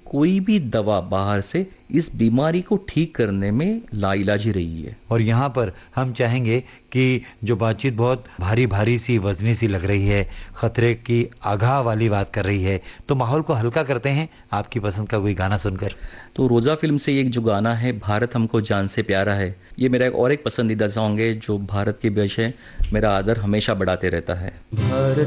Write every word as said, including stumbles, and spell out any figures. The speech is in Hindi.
कोई भी दवा बाहर से इस बीमारी को ठीक करने में लाइलाज ही रही है। और यहाँ पर हम चाहेंगे कि जो बातचीत बहुत भारी भारी सी वजनी सी लग रही है, खतरे की आगाह वाली बात कर रही है, तो माहौल को हल्का करते हैं आपकी पसंद का कोई गाना सुनकर। तो रोजा फिल्म से एक जो गाना है भारत हमको जान से प्यारा है, ये मेरा एक और एक पसंदीदा सॉन्ग है जो भारत के विषय मेरा आदर हमेशा बढ़ाते रहता है। भारत